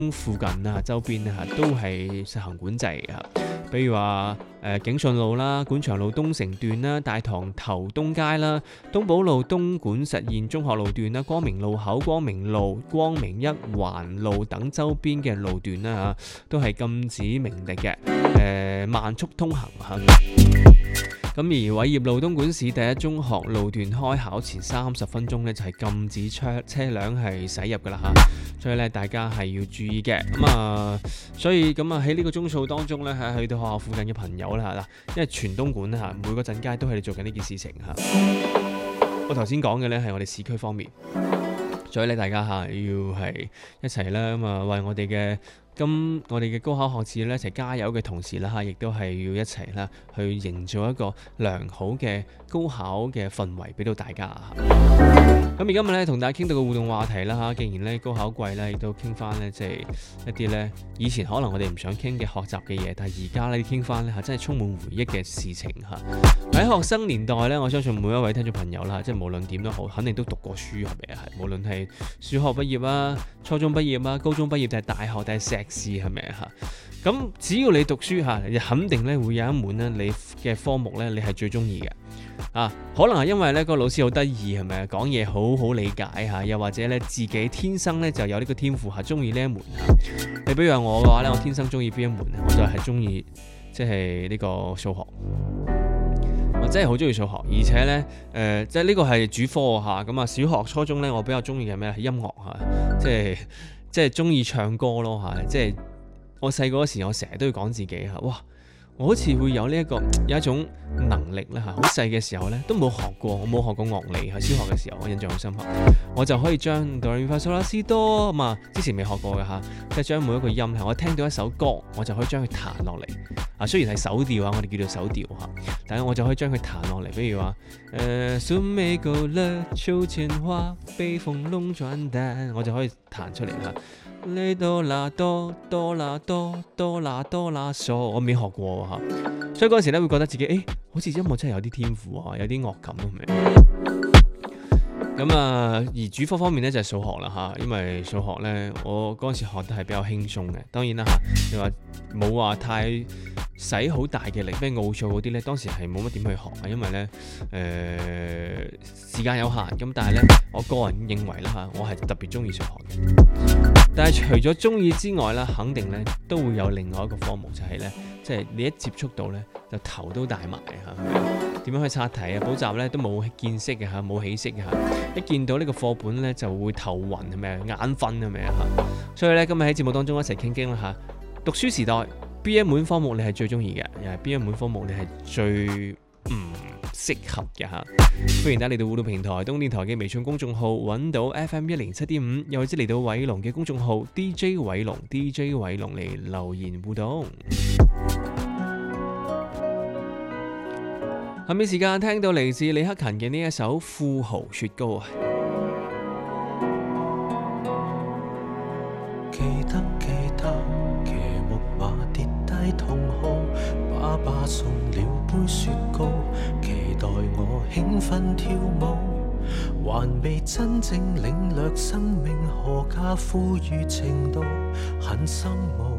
附近啊、周邊啊都係實行管制啊。比如話景順路啦、館場路東城段啦、大棠頭東街啦、東寶路東莞實驗中學路段啦、光明路口、光明路、光明一環路等周邊嘅路段啦都係禁止鳴笛嘅，慢速通行嚇。咁而偉業路東莞市第一中學路段開考前30分鐘咧就係禁止車輛係駛入噶啦嚇，所以咧大家係要注意嘅。所以咁喺呢個鐘數當中咧去到學校附近嘅朋友啦嗱，因為全東莞嚇每個鎮街都係做緊呢件事情嚇。我頭先講嘅咧係我哋市區方面，所以咧大家要係一齊啦為我哋嘅高考學子咧一齊加油嘅同時啦亦都係要一齊啦去營造一個良好嘅高考嘅氛圍俾到大家咁而今日咧同大家傾到個互動話題啦既然咧高考季咧亦都傾翻咧即係一啲咧以前可能我哋唔想傾嘅學習嘅嘢，但係而家咧傾翻咧真係充滿回憶嘅事情喺學生年代咧，我相信每一位聽眾朋友啦，即係無論點都好，肯定都讀過書係咪啊？無論係小學畢業啊、初中畢業啊、高中畢業定係大學定係碩士係咪啊？咁只要你讀書你肯定咧會有一門咧你嘅科目咧你係最中意嘅可能係因為咧個老師好得意係咪啊？講嘢好好理解又或者咧自己天生咧就有呢個天賦中意呢一門你比如話我嘅話咧，我天生中意邊一門咧？我就係中意即係呢個數學。我真係好中意數學，而且咧即係呢個係主科咁小學、初中咧，我比較中意嘅咩係音樂即係中意唱歌咯即係我細個嗰時，我成日都要講自己哇！我好似會有有一種能力啦好細嘅時候咧都冇學過，我冇學過樂理喺小學嘅時候，我印象好深刻，我就可以將哆來咪發嗦啦西哆之前未學過嘅即係將每一個音我聽到一首歌，我就可以將佢彈落嚟雖然係手調我哋叫做手調但係我就可以將佢彈落嚟，比如話春未夠啦，秋千花，被風籠轉蛋，我就可以彈出嚟你哆啦哆哆啦哆哆啦哆啦嗦，我未學過所以嗰時咧會覺得自己好似音樂真係有啲天賦有啲樂感咁而主科方面咧就係數學啦因為數學咧我嗰陣時學得係比較輕鬆嘅，當然啦你話冇話太使好大嘅力，咩奧數嗰啲咧當時係冇乜點去學因為咧時間有限咁，但係咧我個人認為啦我係特別中意數學嘅。但係除咗中意之外啦，肯定咧都會有另外一個科目就係咧，即係你一接觸到咧就頭都大埋點樣去刷題補習咧都冇見識嘅冇起色嘅一見到呢個課本咧就會頭暈係咪眼瞓係咪所以咧今日喺節目當中一齊傾傾啦讀書時代邊一門科目你係最中意嘅，又係邊一門科目你係最唔適合嘅歡迎大家嚟到互動平台東電台嘅微信公眾號揾到 FM107.5， 又或者嚟到偉龍嘅公眾號 DJ 偉龍嚟留言互動。下面時間聽到嚟自李克勤嘅呢一首富豪雪糕記得騎木馬跌低痛哭，爸爸送了杯雪糕，期待我興奮跳舞，還未真正領略生命何價富裕程度，很心無